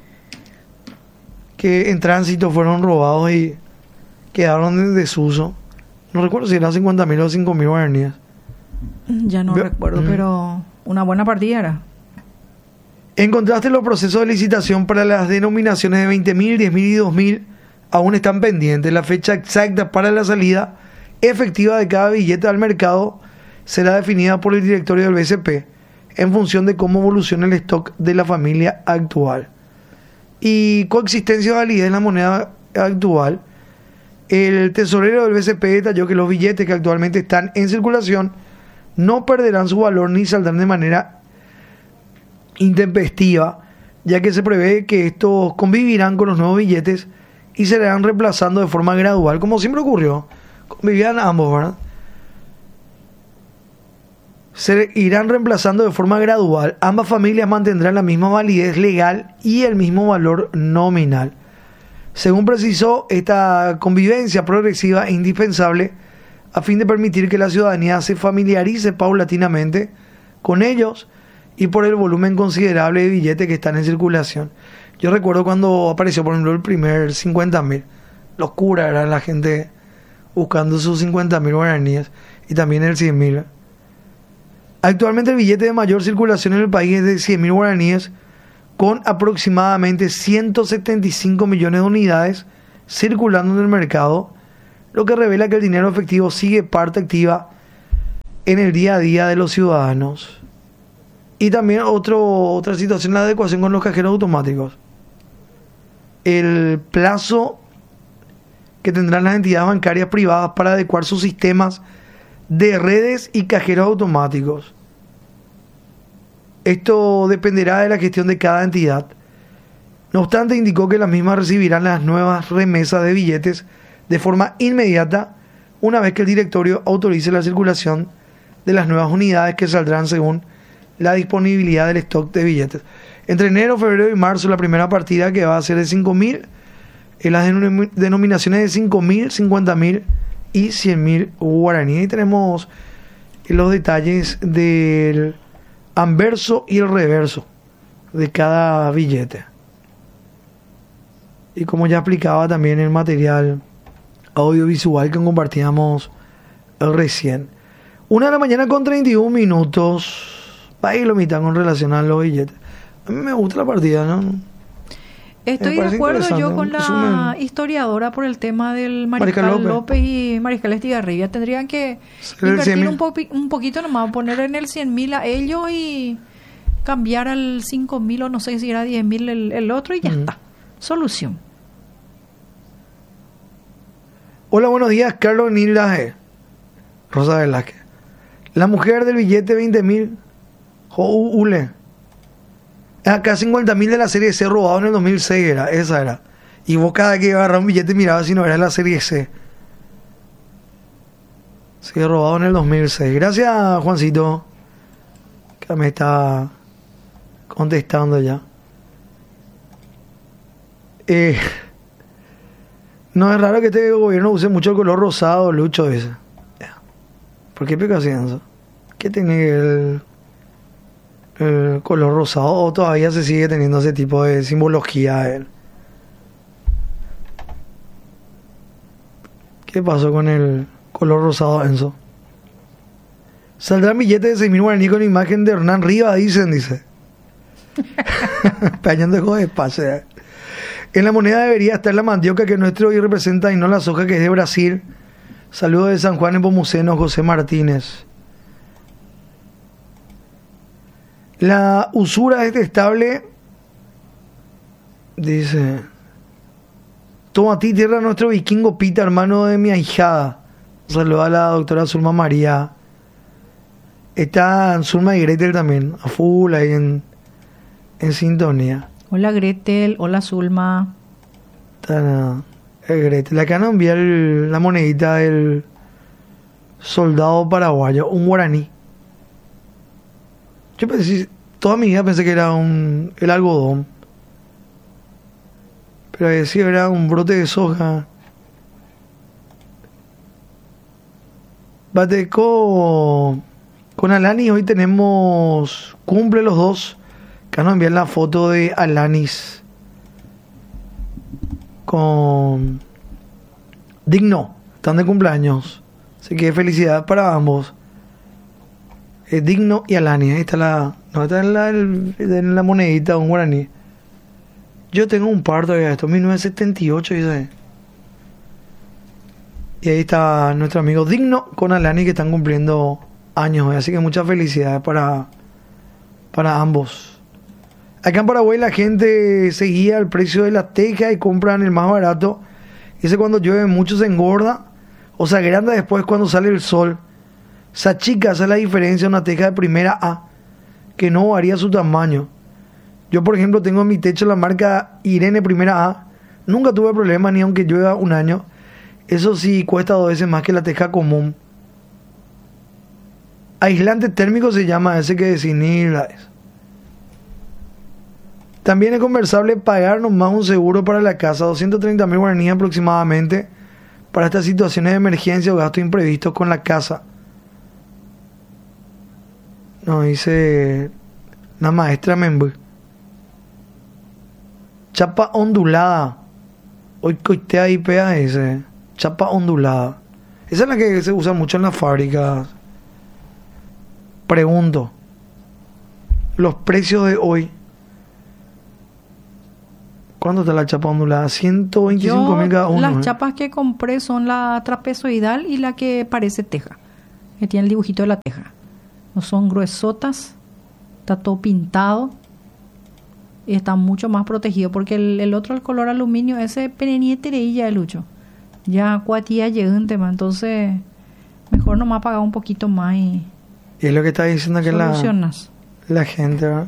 en tránsito fueron robados y quedaron en desuso. No recuerdo si eran 50.000 o 5.000 guaraníes. Ya no recuerdo, pero una buena partida era. En contraste, los procesos de licitación para las denominaciones de 20.000, 10.000 y 2.000 aún están pendientes. La fecha exacta para la salida efectiva de cada billete al mercado será definida por el directorio del BCP en función de cómo evoluciona el stock de la familia actual. Y coexistencia de validez en la moneda actual. El tesorero del BCP detalló que los billetes que actualmente están en circulación no perderán su valor ni saldrán de manera intempestiva, ya que se prevé que estos convivirán con los nuevos billetes y se irán reemplazando de forma gradual, como siempre ocurrió. Convivían ambos, ¿verdad? Se irán reemplazando de forma gradual. Ambas familias mantendrán la misma validez legal y el mismo valor nominal. Según precisó, esta convivencia progresiva es indispensable a fin de permitir que la ciudadanía se familiarice paulatinamente con ellos y por el volumen considerable de billetes que están en circulación. Yo recuerdo cuando apareció, por ejemplo, el primer 50.000. Locura, era la gente buscando sus 50.000 guaraníes y también el 100.000. Actualmente el billete de mayor circulación en el país es de 100.000 guaraníes, con aproximadamente 175 millones de unidades circulando en el mercado, lo que revela que el dinero efectivo sigue parte activa en el día a día de los ciudadanos. Y también otra situación, la adecuación con los cajeros automáticos. El plazo que tendrán las entidades bancarias privadas para adecuar sus sistemas de redes y cajeros automáticos. Esto dependerá de la gestión de cada entidad. No obstante, indicó que las mismas recibirán las nuevas remesas de billetes de forma inmediata una vez que el directorio autorice la circulación de las nuevas unidades que saldrán según la disponibilidad del stock de billetes. Entre enero, febrero y marzo, la primera partida, que va a ser de 5.000, en las denominaciones de 5.000, 50.000 y 100.000 guaraníes. Y tenemos los detalles del anverso y el reverso de cada billete. Y como ya explicaba también el material audiovisual que compartíamos recién. 1:00 con 31 minutos. Ahí lo mitad con relación a los billetes. A mí me gusta la partida, ¿no? Estoy de acuerdo yo con la historiadora por el tema del Mariscal López y Mariscal Estigarribia. Tendrían que invertir un poquito nomás, poner en el 100.000 a ellos y cambiar al 5.000 o no sé si era 10.000 el otro y ya está. Solución. Hola, buenos días, Carlos Nilda Rosa Velázquez. La mujer del billete 20.000, Ule. Acá 50.000 de la serie C robado en el 2006 esa era. Y vos cada que agarrar un billete mirabas si no era la serie C. Se robado en el 2006. Gracias, Juancito, que me está contestando ya. No es raro que este gobierno use mucho el color rosado, Lucho, ese. ¿Por qué peca eso? ¿Qué tiene el color rosado? ¿O todavía se sigue teniendo ese tipo de simbología? ¿Qué pasó con el color rosado, Enzo? Saldrán billetes de 6.000 guaraníes con imagen de Hernán Rivas, dice. Peñón dejó de espacio. En la moneda debería estar la mandioca que nuestro hoy representa y no la soja que es de Brasil. Saludos de San Juan en Pomuceno, José Martínez. La usura es detestable, dice. Toma a ti tierra nuestro vikingo Pita, hermano de mi ahijada. Saludos a la doctora Zulma María. Está Zulma y Gretel también, a full ahí en sintonía. Hola Gretel, hola Zulma. Está Gretel. Le acaban de enviar la monedita del soldado paraguayo, un guaraní. Yo pensé, toda mi vida pensé que era el algodón. Pero sí, era un brote de soja. Bateco con Alanis, hoy tenemos, cumple los dos. Acá nos envían la foto de Alanis con Digno, están de cumpleaños. Así que felicidad para ambos. Digno y Alanis. Ahí está en la monedita, un guaraní. Yo tengo un par todavía de esto, 1978, dice. Y ahí está nuestro amigo Digno con Alanis, que están cumpliendo años hoy. Así que muchas felicidades para ambos. Acá en Paraguay la gente se guía al precio de la teja y compran el más barato. Ese cuando llueve mucho se engorda o se agranda después cuando sale el sol. Esa chica, esa es la diferencia de una teja de primera A, que no varía su tamaño. Yo, por ejemplo, tengo en mi techo la marca Irene Primera A. Nunca tuve problemas ni aunque llueva un año. Eso sí, cuesta 2 veces más que la teja común. Aislante térmico se llama ese que desinhibla eso. También es conversable pagar nomás un seguro para la casa, 230.000 guaraníes aproximadamente, para estas situaciones de emergencia o gastos imprevistos con la casa. No, dice la maestra Membu. Chapa ondulada. Hoy coitea y pega ese. Chapa ondulada. Esa es la que se usa mucho en las fábricas. Pregunto, los precios de hoy, ¿cuánto está la chapa ondulada? 125.000 cada uno. Las chapas que compré son la trapezoidal y la que parece teja, que tiene el dibujito de la teja. No son gruesotas, está todo pintado y está mucho más protegido, porque el otro, el color aluminio, ese penenietereilla de Lucho, ya cuatía llegante, entonces mejor nomás pagar un poquito más y es lo que está diciendo que la gente, ¿verdad?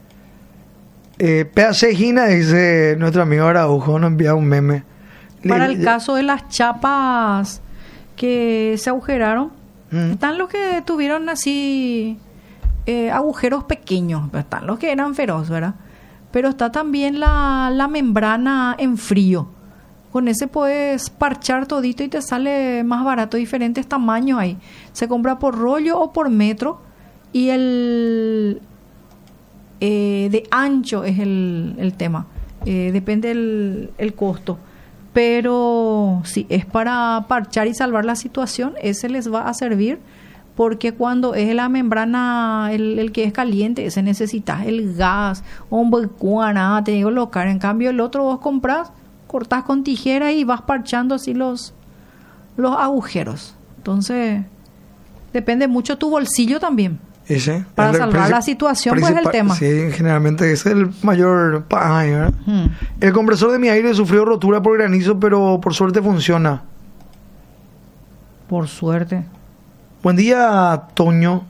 Peacejina, dice nuestro amigo Araujo, nos envía un meme. Para el caso de las chapas que se agujeraron, están los que tuvieron así agujeros pequeños, están los que eran feroz, ¿verdad? Pero está también la membrana en frío. Con ese puedes parchar todito y te sale más barato, diferentes tamaños ahí. Se compra por rollo o por metro, y el de ancho es el tema. Depende el costo. Pero si es para parchar y salvar la situación, ese les va a servir, porque cuando es la membrana, el que es caliente, ese necesitas el gas, un nada, te digo local. En cambio, el otro vos compras, cortás con tijera y vas parchando así los agujeros. Entonces, depende mucho tu bolsillo también. ¿Ese? Para salvar la situación, pues el tema. Sí, generalmente ese es el mayor paja, ¿verdad? El compresor de mi aire sufrió rotura por granizo, pero por suerte funciona. Por suerte. Buen día, Toño.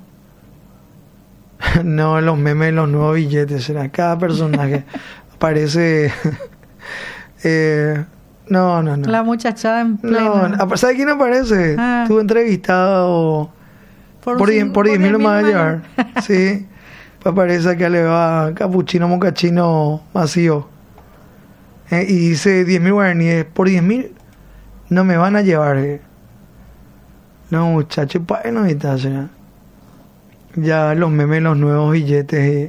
No, los memes, los nuevos billetes, será cada personaje parece... No. La muchachada en pleno. No, ¿sabes quién aparece? Estuve entrevistado por 10.000 lo más a llevar. Sí. Aparece que le va capuchino mocachino vacío. Y dice 10.000 guaraníes. Por 10.000 no me van a llevar. No, muchachos, para no está, ya los memes, los nuevos billetes.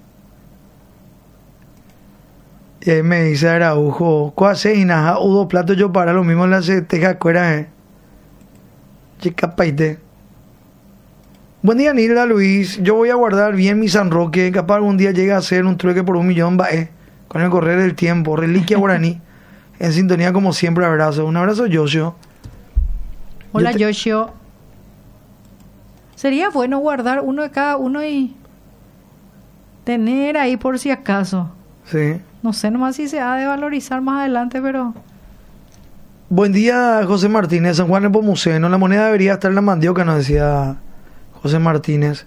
Y ahí me dice Araujo, ¿cuál haces? Y nada, dos platos yo para lo mismo la teja cuera, chica paite. Buen día, Nilda, Luis. Yo voy a guardar bien mi San Roque, capaz algún día llega a ser un trueque por 1 millón, con el correr del tiempo. Reliquia guaraní. En sintonía como siempre, abrazo. Un abrazo, Yoshio. Hola, Yoshio. Sería bueno guardar uno de cada uno y tener ahí por si acaso. Sí. No sé nomás si se ha de valorizar más adelante, pero... Buen día, José Martínez. San Juan Nepomuceno. La moneda debería estar en la mandioca, nos decía José Martínez.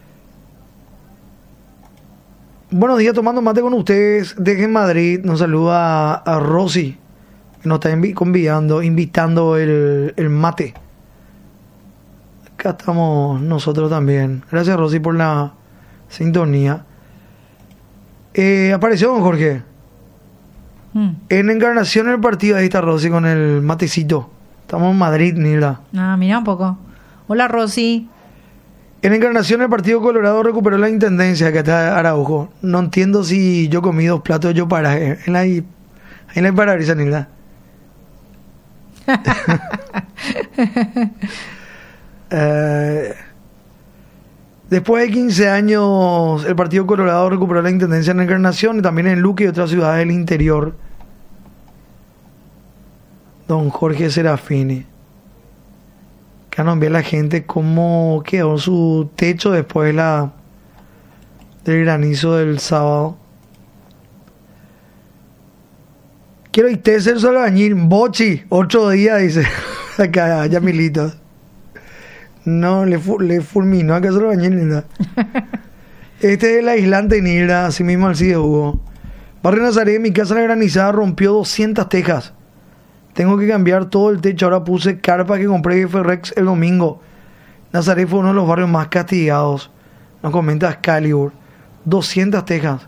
Buenos días, tomando mate con ustedes desde Madrid. Nos saluda a Rosy, que nos está invitando el mate. Acá estamos nosotros también. Gracias, Rosy, por la sintonía. Apareció don Jorge en Encarnación en el partido. Ahí está Rosy con el matecito. Estamos en Madrid, Nila. Mira un poco. Hola, Rosy. En Encarnación el partido Colorado recuperó la intendencia, que está Araujo. No entiendo si yo comí 2 platos yo para en la parabrisas, Nila. Después de 15 años, el Partido Colorado recuperó la intendencia en Encarnación y también en Luque y otras ciudades del interior. Don Jorge Serafini. Que nos ve la gente cómo quedó su techo después del granizo del sábado. Quiero ser su albañil. Bochi, 8 días, dice acá, Yamilito. No, le fulminó acá solo bañé, Nilda. Este es el aislante, Nilda, así mismo al de Hugo. Barrio Nazaret, mi casa la granizada rompió 200 tejas. Tengo que cambiar todo el techo. Ahora puse carpa que compré de Ferrex el domingo. Nazaret fue uno de los barrios más castigados. Nos comenta Excalibur. 200 tejas.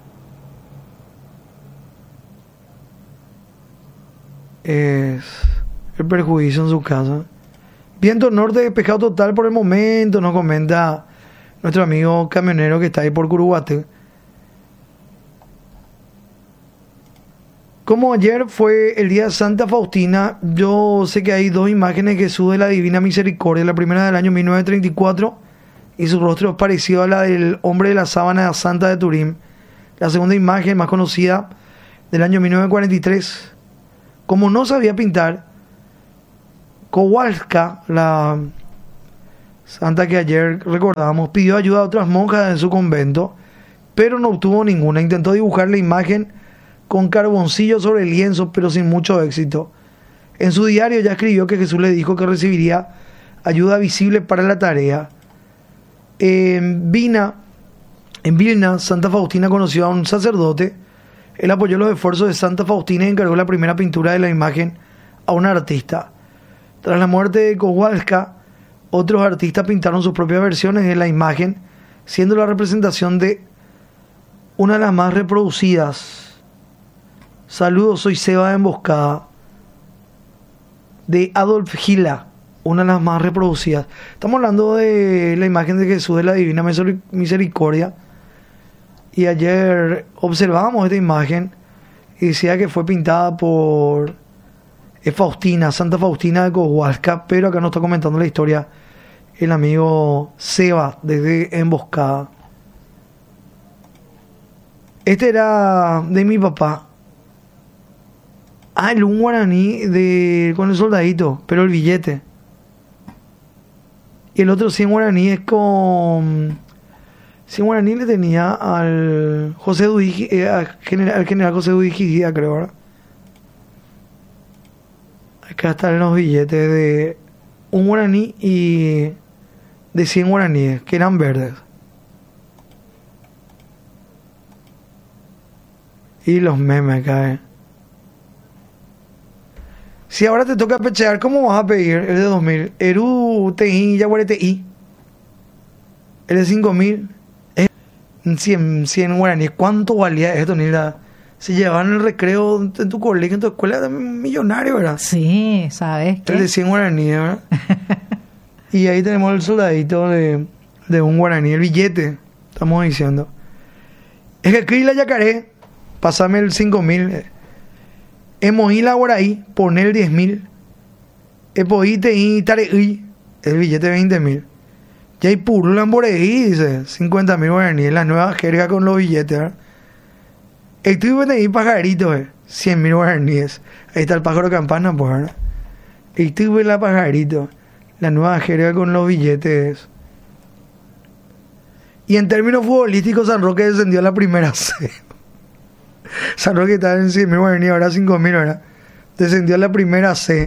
Es el perjuicio en su casa. Viento norte despejado total por el momento, nos comenta nuestro amigo camionero que está ahí por Curuguate. Como ayer fue el día de Santa Faustina, yo sé que hay dos imágenes de Jesús de la Divina Misericordia. La primera del año 1934 y su rostro es parecido a la del hombre de la sábana santa de Turín. La segunda imagen, más conocida, del año 1943. Como no sabía pintar, Kowalska, la santa que ayer recordábamos, pidió ayuda a otras monjas en su convento, pero no obtuvo ninguna. Intentó dibujar la imagen con carboncillo sobre el lienzo, pero sin mucho éxito. En su diario ya escribió que Jesús le dijo que recibiría ayuda visible para la tarea. En Vilna, Santa Faustina conoció a un sacerdote. Él apoyó los esfuerzos de Santa Faustina y encargó la primera pintura de la imagen a un artista. Tras la muerte de Kowalska, otros artistas pintaron sus propias versiones de la imagen, siendo la representación de una de las más reproducidas. Saludos, soy Seba de Emboscada, de Adolf Hila, una de las más reproducidas. Estamos hablando de la imagen de Jesús de la Divina Misericordia. Y ayer observábamos esta imagen y decía que fue pintada por Faustina, Santa Faustina de Kowalska, pero acá nos está comentando la historia el amigo Seba desde Emboscada. Este era de mi papá. Ah, un guaraní con el soldadito, pero el billete. Y el otro 100 guaraníes con... 100 guaraní le tenía al José Duigi, al general José Duigi, creo, ¿verdad? Acá están los billetes de un guaraní y de 100 guaraníes, que eran verdes. Y los memes acá, Si ahora te toca pechear, ¿cómo vas a pedir el de 2000? Eru, Teji, Yaguarete I. El de 5000. 100 guaraníes. ¿Cuánto valía esto, Nilda? Se llevaban el recreo en tu colegio, en tu escuela, era millonario, ¿verdad? Sí, ¿sabes qué? El de 100 guaraníes, ¿verdad? Y ahí tenemos el soldadito de un guaraní, el billete, estamos diciendo. Es que aquí la yacaré, pasame el 5000. Emoí la guaraí, poner el 10.000. Epoíte y tareí, el billete de 20.000. Y hay puro lamboreí, dice, 50.000 guaraníes, la nueva jerga con los billetes, ¿verdad? Estoy ahí pajarito, 100.000 guaraníes. Ahí está el pájaro campana, pues, ¿verdad? Estoy la pajarito, la nueva jerga con los billetes. Y en términos futbolísticos, San Roque descendió a la primera C. San Roque estaba en 100.000 guaraníes, ahora 5.000, ¿verdad? Descendió a la primera C.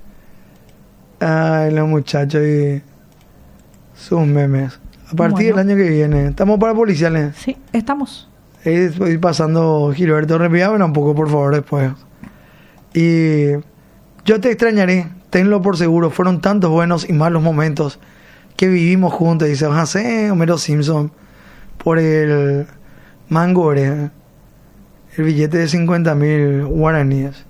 Ay, los muchachos y sus memes. A partir del año que viene. ¿Estamos para policiales? Sí, estamos. Estoy pasando Gilberto, repídame un poco, por favor, después. Y yo te extrañaré, tenlo por seguro. Fueron tantos buenos y malos momentos que vivimos juntos. Dice José Homero Simpson por el Mangore, el billete de 50.000 guaraníes.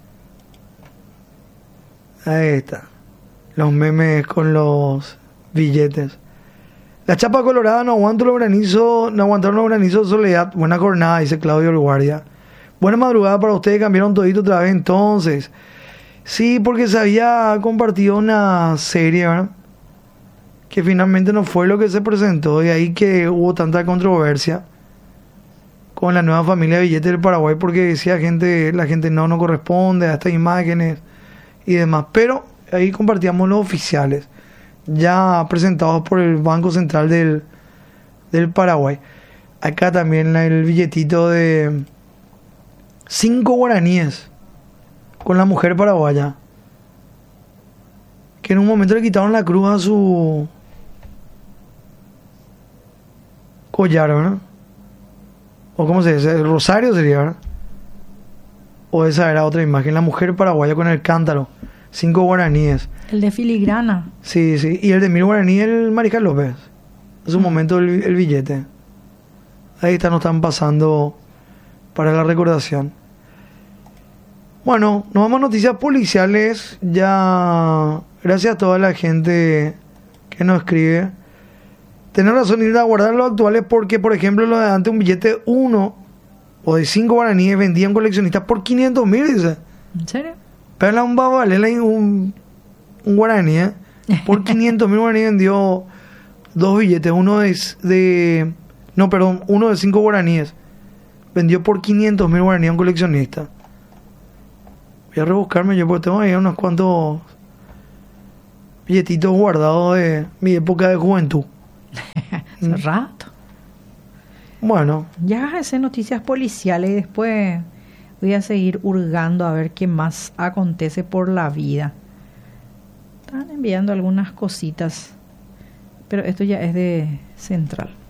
Ahí está. Los memes con los billetes. La chapa colorada no aguantaron los granizos de Soledad. Buena jornada, dice Claudio El Guardia. Buena madrugada para ustedes, cambiaron todito otra vez entonces. Sí, porque se había compartido una serie, ¿verdad? Que finalmente no fue lo que se presentó, y ahí que hubo tanta controversia con la nueva familia de billetes del Paraguay, porque decía la gente no corresponde a estas imágenes y demás. Pero ahí compartíamos los oficiales, ya presentados por el Banco Central del Paraguay. Acá también el billetito de 5 guaraníes con la mujer paraguaya, que en un momento le quitaron la cruz a su collar, ¿verdad? O cómo se dice, el rosario sería, ¿verdad? O esa era otra imagen, la mujer paraguaya con el cántaro, 5 guaraníes. El de filigrana. Sí, sí. Y el de 1.000 guaraníes, el Mariscal López. En su momento el billete. Ahí nos están pasando para la recordación. Bueno, nos vamos a noticias policiales. Ya, gracias a toda la gente que nos escribe. Tener razón, ir a guardar los actuales porque, por ejemplo, lo de antes, un billete 1 o de 5 guaraníes vendían coleccionistas por 500.000, dice. ¿En serio? Pero un babalé, un guaraní, ¿eh? Por 500.000 guaraníes vendió 2 billetes, uno de 5 guaraníes. Vendió por 500.000 guaraníes a un coleccionista. Voy a rebuscarme yo porque tengo ahí unos cuantos billetitos guardados de mi época de juventud. Hace rato. Bueno. Ya hace noticias policiales y después voy a seguir hurgando a ver qué más acontece por la vida. Están enviando algunas cositas, pero esto ya es de Central.